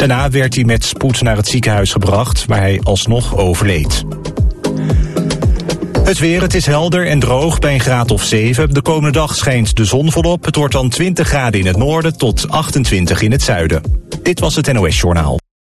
Daarna werd hij met spoed naar het ziekenhuis gebracht, waar hij alsnog overleed. Het weer, het is helder en droog bij een graad of 7. De komende dag schijnt de zon volop. Het wordt dan 20 graden in het noorden tot 28 in het zuiden. Dit was het NOS Journaal.